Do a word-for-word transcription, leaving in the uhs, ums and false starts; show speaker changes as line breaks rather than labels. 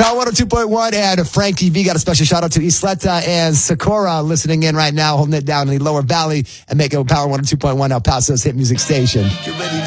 Power one oh two point one and Frankie V. Got a special shout out to Isleta and Sakura listening in right now, holding it down in the lower valley and making it Power one oh two point one El Paso's hit music station.